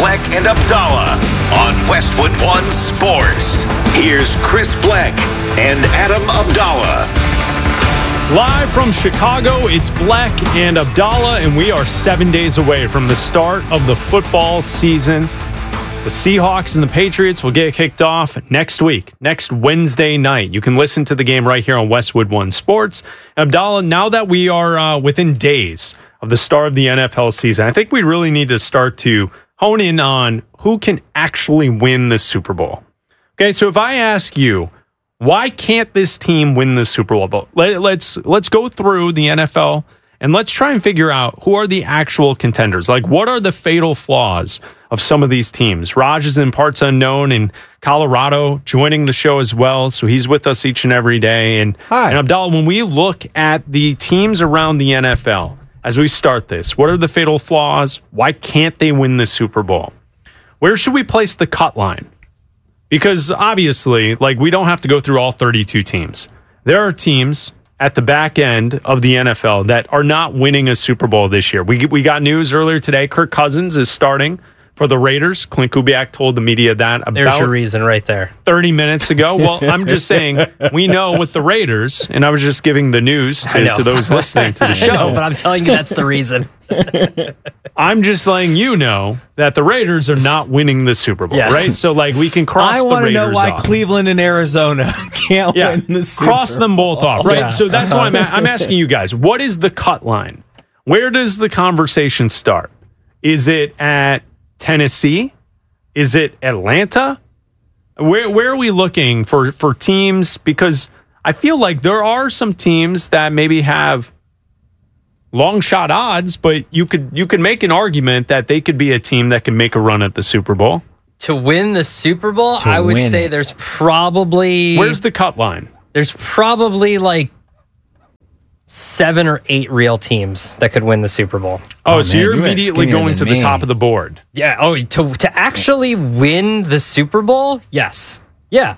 Black and Abdallah on Westwood One Sports. Here's Chris Black and Adam Abdallah. Live from Chicago, it's Black and Abdallah, and we are 7 days away from the start of the football season. The Seahawks and the Patriots will get kicked off next week, next Wednesday night. You can listen to the game right here on Westwood One Sports. Abdallah, now that we are within days of the start of the NFL season, I think we really need to start to hone in on who can actually win the Super Bowl. Okay, so if I ask you, why can't this team win the Super Bowl? Let's go through the NFL and let's try and figure out who are the actual contenders. Like, what are the fatal flaws of some of these teams? Raj is in parts unknown in Colorado, joining the show as well. So he's with us each and every day. And Abdallah, when we look at the teams around the NFL, as we start this, what are the fatal flaws? Why can't they win the Super Bowl? Where should we place the cut line? Because obviously, like, we don't have to go through all 32 teams. There are teams at the back end of the NFL that are not winning a Super Bowl this year. We got news earlier today. Kirk Cousins is starting for the Raiders. Clint Kubiak told the media that about There's your reason right there. 30 minutes ago. Well, I'm just saying, we know with the Raiders, and I was just giving the news to those listening to the show. I know, but I'm telling you that's the reason. I'm just letting you know that the Raiders are not winning the Super Bowl, right? So, like, we can cross the Raiders off. I want to know why Cleveland and Arizona can't win the Super Bowl. Cross them both off, right? Yeah. So that's why I'm asking you guys, what is the cut line? Where does the conversation start? Is it at Tennessee? Is it Atlanta? Where are we looking for teams? Because I feel like there are some teams that maybe have long shot odds, but you could make an argument that they could be a team that can make a run at the Super Bowl. To win the Super Bowl, I would say there's probably... Where's the cut line? There's probably like 7 or 8 real teams that could win the Super Bowl. So you're immediately going to the top of the board. Yeah. Oh, to actually win the Super Bowl? Yes. Yeah.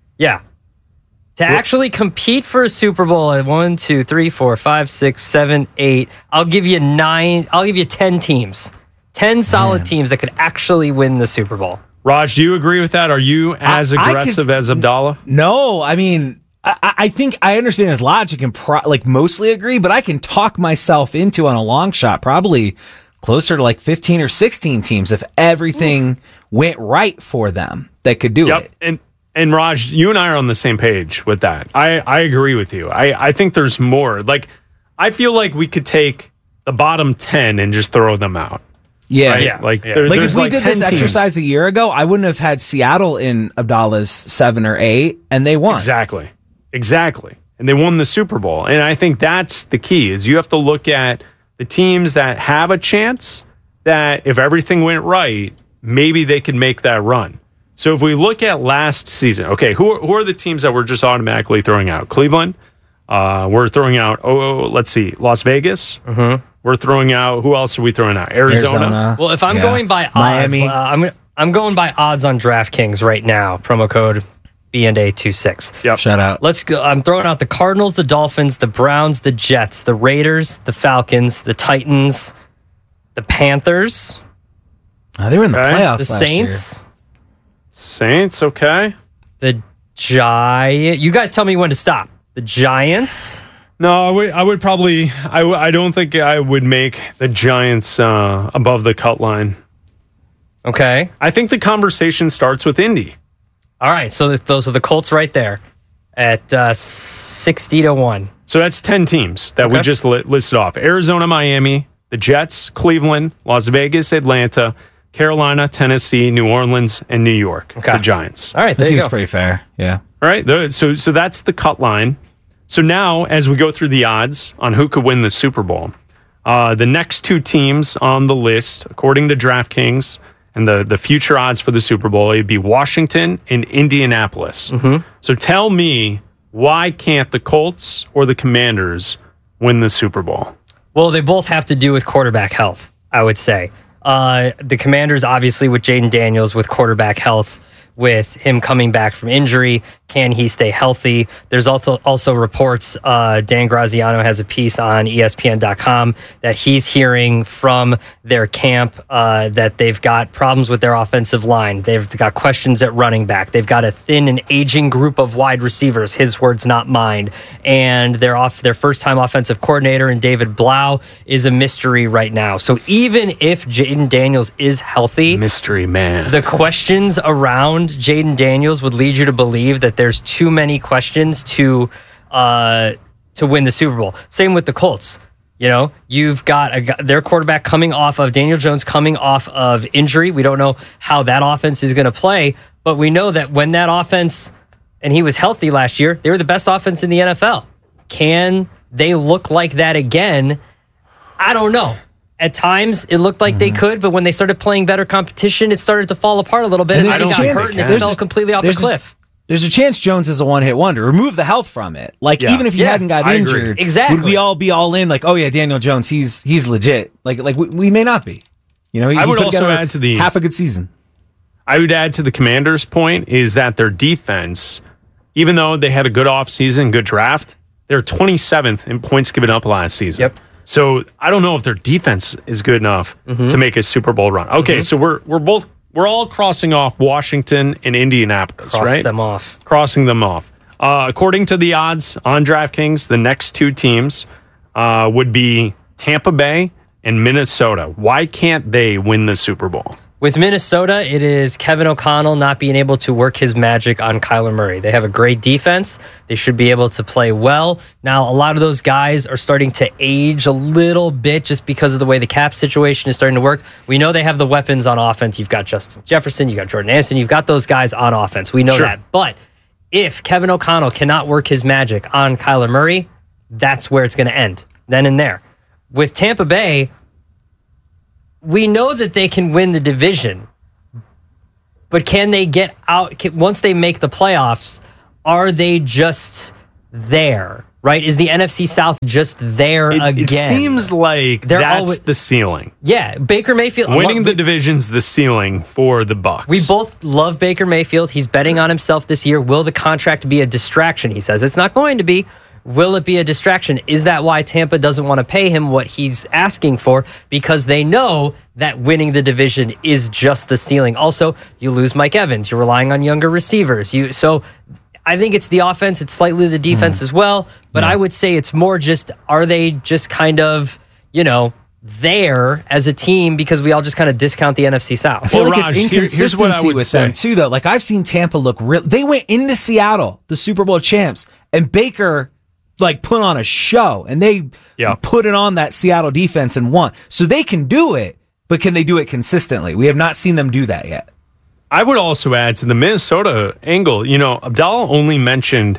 To actually compete for a Super Bowl at 1, 2, 3, 4, 5, 6, 7, 8. I'll give you 9. I'll give you 10 teams. 10 solid teams that could actually win the Super Bowl. Raj, do you agree with that? Are you as aggressive as Abdallah? No, I mean, I think I understand his logic and mostly agree, but I can talk myself into on a long shot, probably closer to like 15 or 16 teams if everything went right for them that could do it. And Raj, you and I are on the same page with that. I agree with you. I think there's more. Like, I feel like we could take the bottom 10 and just throw them out. Yeah. Right? Yeah. Like if we did this exercise a year ago, I wouldn't have had Seattle in Abdallah's 7 or 8, and they won. Exactly. And they won the Super Bowl. And I think that's the key, is you have to look at the teams that have a chance that if everything went right, maybe they could make that run. So if we look at last season, okay, who are the teams that we're just automatically throwing out? Cleveland. We're throwing out, let's see, Las Vegas. Mm-hmm. We're throwing out, who else are we throwing out? Arizona. Well, if I'm going by odds, Miami. I'm going by odds on DraftKings right now. Promo code BNA26. Yep. Shout out. Let's go. I'm throwing out the Cardinals, the Dolphins, the Browns, the Jets, the Raiders, the Falcons, the Titans, the Panthers. They were in the playoffs the last Saints. year. Saints, okay. The Giants. You guys tell me when to stop. The Giants. No, I would probably. I don't think I would make the Giants above the cut line. Okay. I think the conversation starts with Indy. All right, so those are the Colts right there at 60-1. So that's 10 teams that we just listed off. Arizona, Miami, the Jets, Cleveland, Las Vegas, Atlanta, Carolina, Tennessee, New Orleans, and New York. The Giants. All right, that seems pretty fair. Yeah. All right, so that's the cut line. So now, as we go through the odds on who could win the Super Bowl, the next 2 teams on the list, according to DraftKings, and the future odds for the Super Bowl, it'd be Washington and Indianapolis. Mm-hmm. So tell me, why can't the Colts or the Commanders win the Super Bowl? Well, they both have to do with quarterback health, I would say. The Commanders, obviously, with Jaden Daniels, with quarterback health, with him coming back from injury. Can he stay healthy? There's also reports, Dan Graziano has a piece on ESPN.com that he's hearing from their camp that they've got problems with their offensive line. They've got questions at running back. They've got a thin and aging group of wide receivers, his words, not mine. And their first-time offensive coordinator and David Blau is a mystery right now. So even if Jayden Daniels is healthy, mystery man, the questions around Jayden Daniels would lead you to believe that there's too many questions to win the Super Bowl. Same with the Colts. You know, you've got their quarterback coming off of Daniel Jones coming off of injury. We don't know how that offense is going to play, but we know that when that offense, and he was healthy last year, they were the best offense in the NFL. Can they look like that again? I don't know. At times, it looked like they could, but when they started playing better competition, it started to fall apart a little bit, and they got hurt, and they fell completely off the cliff. There's a chance Jones is a one-hit wonder. Remove the health from it. Like, even if he hadn't got injured, exactly, would we all be all in? Like, oh yeah, Daniel Jones, he's legit. Like we may not be. You know, I would also add to the half a good season. I would add to the Commanders' point is that their defense, even though they had a good offseason, good draft, they're 27th in points given up last season. Yep. So I don't know if their defense is good enough to make a Super Bowl run. Okay, so we're all crossing off Washington and Indianapolis, right? Crossing them off. According to the odds on DraftKings, the next two teams would be Tampa Bay and Minnesota. Why can't they win the Super Bowl? With Minnesota, it is Kevin O'Connell not being able to work his magic on Kyler Murray. They have a great defense. They should be able to play well. Now, a lot of those guys are starting to age a little bit just because of the way the cap situation is starting to work. We know they have the weapons on offense. You've got Justin Jefferson, you've got Jordan Anderson, you've got those guys on offense. We know that. But if Kevin O'Connell cannot work his magic on Kyler Murray, that's where it's going to end, then and there. With Tampa Bay, we know that they can win the division, but can they get out once they make the playoffs? Are they just there? Right? Is the NFC South just there again? It seems like that's the ceiling. Yeah, Baker Mayfield winning the division's the ceiling for the Bucs. We both love Baker Mayfield. He's betting on himself this year. Will the contract be a distraction? He says it's not going to be. Will it be a distraction? Is that why Tampa doesn't want to pay him what he's asking for? Because they know that winning the division is just the ceiling. Also, you lose Mike Evans. You're relying on younger receivers. So I think it's the offense. It's slightly the defense as well. But I would say it's more just, are they just kind of, there as a team because we all just kind of discount the NFC South? I feel like it's inconsistency here's what I would with them too, though. Like, I've seen Tampa look real. They went into Seattle, the Super Bowl champs, and Baker put on a show, and they put it on that Seattle defense and won. So they can do it, but can they do it consistently? We have not seen them do that yet. I would also add to the Minnesota angle, Abdallah only mentioned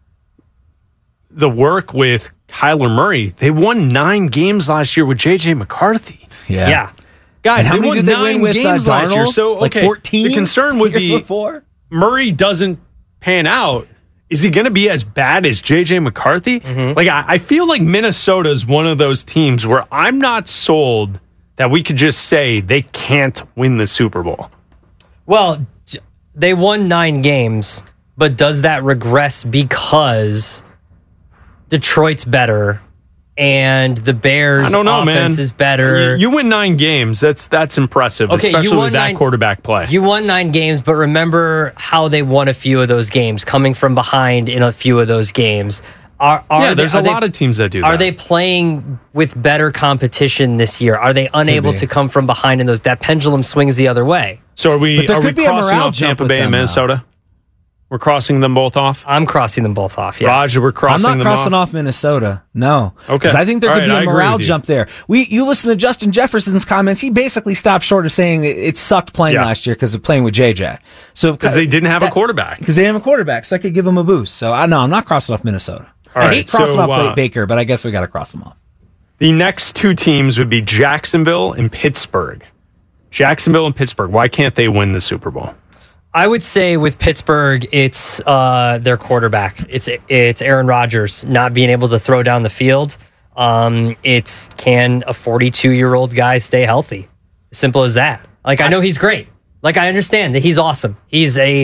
the work with Kyler Murray. They won 9 games last year with J.J. McCarthy. Yeah. Guys, they won 9 games last year. So, okay, 14 the concern would be Murray doesn't pan out. Is he going to be as bad as J.J. McCarthy? I feel like Minnesota is one of those teams where I'm not sold that we could just say they can't win the Super Bowl. Well, they won 9 games, but does that regress because Detroit's better and the Bears' offense is better? You win 9 games. That's impressive, especially with that quarterback play. You won 9 games, but remember how they won a few of those games, coming from behind in a few of those games. There's a lot of teams that do that. Are they playing with better competition this year? Are they unable to come from behind in those? That pendulum swings the other way. So are we crossing off Tampa Bay and Minnesota? We're crossing them both off? I'm crossing them both off, yeah. Raj, we're crossing them off? I'm not crossing off Minnesota, no. Okay. Because I think there could be a morale jump there. You listen to Justin Jefferson's comments, he basically stopped short of saying it sucked playing last year because of playing with JJ. So because they didn't have a quarterback. Because they didn't have a quarterback, so I could give him a boost. So I'm not crossing off Minnesota. I hate crossing off Baker, but I guess we got to cross them off. The next 2 teams would be Jacksonville and Pittsburgh. Jacksonville and Pittsburgh, why can't they win the Super Bowl? I would say with Pittsburgh, it's their quarterback. It's Aaron Rodgers not being able to throw down the field. Can a 42-year-old guy stay healthy? Simple as that. I know he's great. I understand that he's awesome. He's a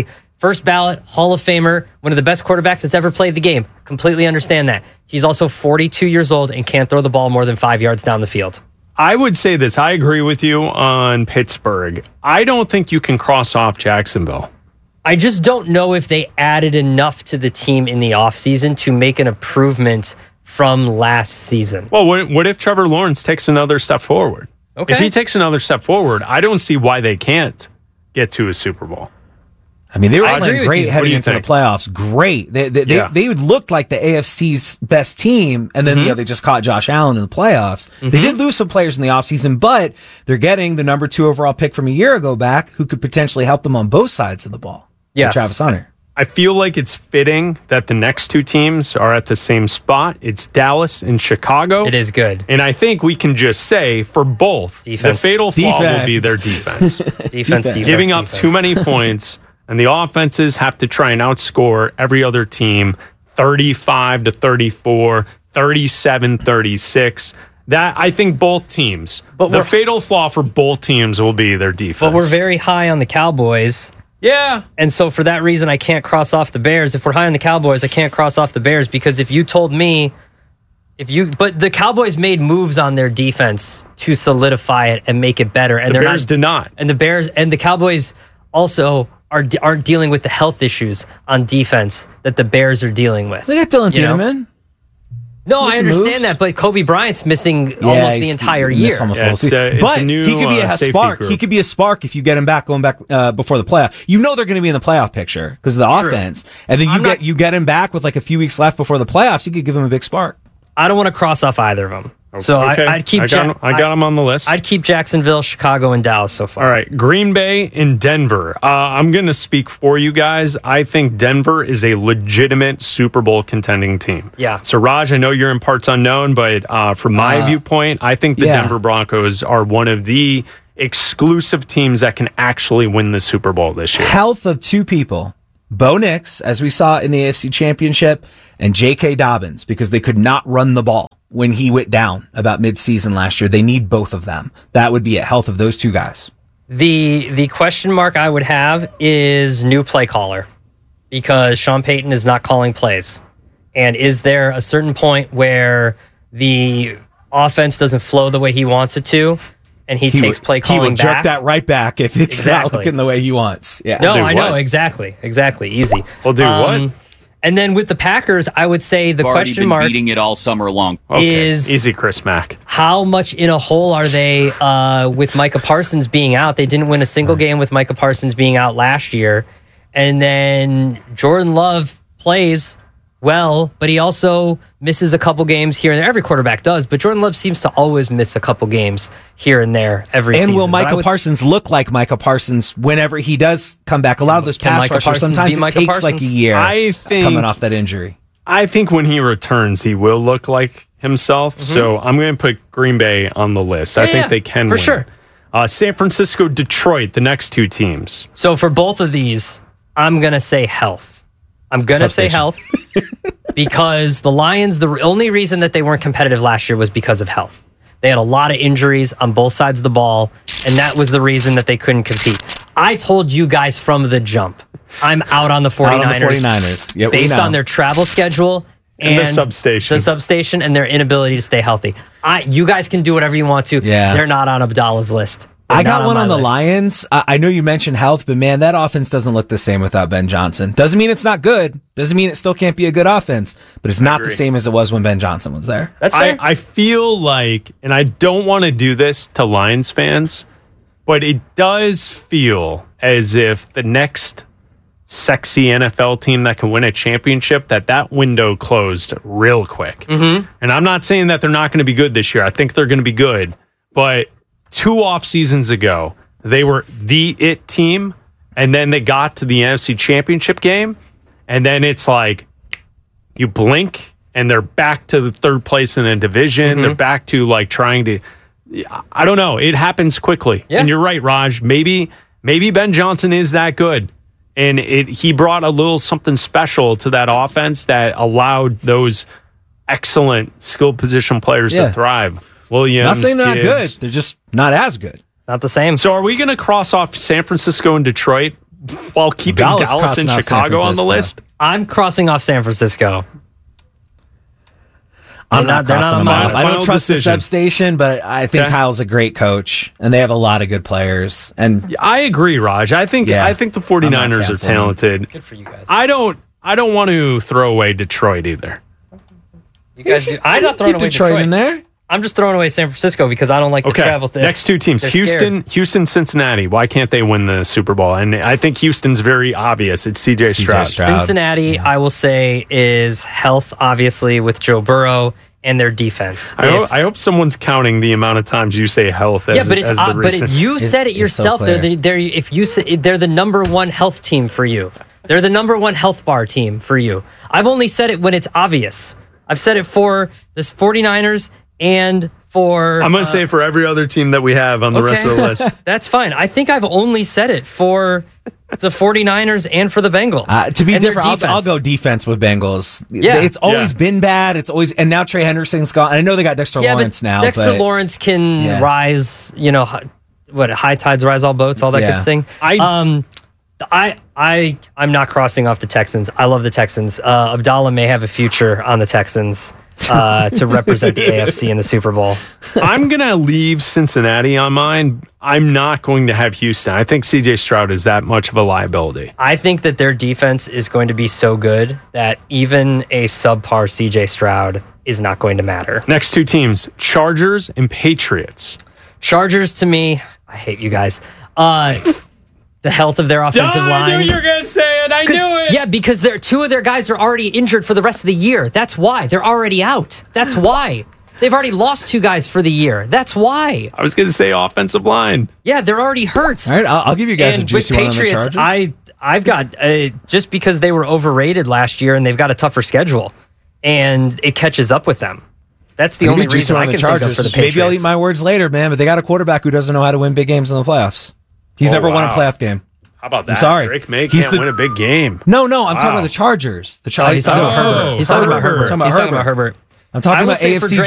First ballot, Hall of Famer, one of the best quarterbacks that's ever played the game. Completely understand that. He's also 42 years old and can't throw the ball more than 5 yards down the field. I would say this. I agree with you on Pittsburgh. I don't think you can cross off Jacksonville. I just don't know if they added enough to the team in the offseason to make an improvement from last season. Well, what if Trevor Lawrence takes another step forward? Okay. If he takes another step forward, I don't see why they can't get to a Super Bowl. I mean, they were I agree playing with great you. heading What into do you the playoffs. Great. They looked like the AFC's best team, and then they just caught Josh Allen in the playoffs. They did lose some players in the offseason, but they're getting the number 2 overall pick from a year ago back who could potentially help them on both sides of the ball. Yes. Travis Hunter. I feel like it's fitting that the next 2 teams are at the same spot. It's Dallas and Chicago. It is good. And I think we can just say for both, Defense. the fatal flaw will Defense. be their defense. Defense. Giving up too many points, and the offenses have to try and outscore every other team 35 to 34, 37, 36. That I think both teams. But the fatal flaw for both teams will be their defense. But we're very high on the Cowboys. yeah. And so for that reason, I can't cross off the Bears. If we're high on the Cowboys, I can't cross off the Bears because if you told me, but the Cowboys made moves on their defense to solidify it and make it better. And The Bears did not. And the Bears and the Cowboys also aren't dealing with the health issues on defense that the Bears are dealing with. They got Dylan You know? Peterman. No, I Some understand moves. that, but Kobe Bryant's missing almost the entire he missed year. almost Yeah, the whole it's, season. it's But a new he could be a safety spark. group. He could be a spark if you get him back going back before the playoff. You know they're going to be in the playoff picture because of the True. offense, and then you get him back with like a few weeks left before the playoffs. You could give him a big spark. I don't want to cross off either of them. So Okay. I'd keep I got them on the list. I'd keep Jacksonville, Chicago, and Dallas so far. All right, Green Bay and Denver. I'm going to speak for you guys. I think Denver is a legitimate Super Bowl contending team. Yeah. So, Raj, I know you're in parts unknown, but from my viewpoint, I think the Denver Broncos are one of the exclusive teams that can actually win the Super Bowl this year. Health of 2 people, Bo Nix, as we saw in the AFC Championship, and J.K. Dobbins, because they could not run the ball when he went down about midseason last year. They need both of them. That would be a health of those 2 guys. The question mark I would have is new play caller because Sean Payton is not calling plays. And is there a certain point where the offense doesn't flow the way he wants it to and he takes play calling He will jerk back? that right back if it's not Exactly. looking the way he wants. Yeah. No, Do I know. what? Exactly. Easy. Well, do what? And then with the Packers, I would say the Already question been mark beating it all summer long. is Easy, Chris Mack. how much in a hole are they with Micah Parsons being out? They didn't win a single game with Micah Parsons being out last year. And then Jordan Love plays well, but he also misses a couple games here and there. Every quarterback does, but Jordan Love seems to always miss a couple games here and there every season. And will But I Micah would- Parsons look like Micah Parsons whenever he does come back? A lot of those Can pass Micah rushers, Parsons sometimes be it Micah takes like a Parsons? year I think coming off that injury. I think when he returns, he will look like himself. So I'm going to put Green Bay on the list. I think they can for win. sure. San Francisco, Detroit, the next 2 teams. So for both of these, I'm going to say health. I'm going to say health because the Lions, the only reason that they weren't competitive last year was because of health. They had a lot of injuries on both sides of the ball, and that was the reason that they couldn't compete. I told you guys from the jump, I'm out on the 49ers. Out on the 49ers. Yep, we based know. on their travel schedule and the substation. The substation and their inability to stay healthy. You guys can do whatever you want to. Yeah. They're not on Abdallah's list. They're I got not one my on the list. Lions. I know you mentioned health, but man, that offense doesn't look the same without Ben Johnson. Doesn't mean it's not good. Doesn't mean it still can't be a good offense, but it's not the same as it was when Ben Johnson was there. That's fair. I feel like, and I don't want to do this to Lions fans, but it does feel as if the next sexy NFL team that can win a championship, that window closed real quick. Mm-hmm. And I'm not saying that they're not going to be good this year. I think they're going to be good. But 2 off seasons ago, they were the it team, and then they got to the NFC Championship game, and then it's like you blink, and they're back to the 3rd place in a division. They're back to like trying to. I don't know. It happens quickly, and you're right, Raj. Maybe Ben Johnson is that good, and he brought a little something special to that offense that allowed those excellent skill position players to thrive. Williams, Not saying they're not good. Gibbs. They're just not as good. Not the same. So are we going to cross off San Francisco and Detroit while keeping Dallas Dallas and crossing off San Chicago on the Francisco. list. I'm crossing off San Francisco. I'm not they're not crossing on them my off. list. I Final don't trust decision. the substation, but I think Okay. Kyle's a great coach, and they have a lot of good players. And I agree, Raj. I think Yeah. the 49ers are canceling. talented. Good for you guys. I don't want to throw away Detroit either. You guys do. I'm not throwing keep away Detroit in there. I'm just throwing away San Francisco because I don't like to Okay. travel. Next two teams, they're Houston, Cincinnati. Why can't they win the Super Bowl? And I think Houston's very obvious. It's CJ Stroud. Cincinnati, I will say, is health, obviously, with Joe Burrow and their defense. I hope someone's counting the amount of times you say health as, but it's as the reason. you said it yourself. so clear. They're the number one health team for you. They're the number one health bar team for you. I've only said it when it's obvious. I've said it for the 49ers and for. I'm going to say it for every other team that we have on the rest of the list. That's fine. I think I've only said it for the 49ers and for the Bengals. To be and their different, I'll defense. go defense with Bengals. Yeah. It's always Yeah. been bad. It's always, and now Trey Henderson's gone. I know they got Dexter Lawrence now. Dexter but Lawrence can rise. High tides rise all boats, all that Yeah. good thing. I'm not crossing off the Texans. I love the Texans. Abdallah may have a future on the Texans to represent the AFC in the Super Bowl. I'm going to leave Cincinnati on mine. I'm not going to have Houston. I think CJ Stroud is that much of a liability. I think that their defense is going to be so good that even a subpar CJ Stroud is not going to matter. Next two teams, Chargers and Patriots. Chargers, to me, I hate you guys. The health of their offensive line. I knew you were going to say it. I knew it. Yeah, because two of their guys are already injured for the rest of the year. That's why. They're already out. That's why. They've already lost two guys for the year. That's why. I was going to say offensive line. Yeah, they're already hurt. All right, I'll give you guys a And with juicy one on the Patriots, Chargers. I've got just because they were overrated last year and they've got a tougher schedule, and it catches up with them. That's the I'll only give you reason juicy one I on can think of for the Patriots. Maybe I'll eat my words later, man. But they got a quarterback who doesn't know how to win big games in the playoffs. He's never won a wow. playoff game. How about that? I'm sorry. Drake May He's can't win a big game. No, I'm talking Wow. about the Chargers. The Oh, he's talking about Oh, Herbert. He's talking about Herbert. Talking about He's talking Herbert. about Herbert. I'm talking I will about say for AFC Drake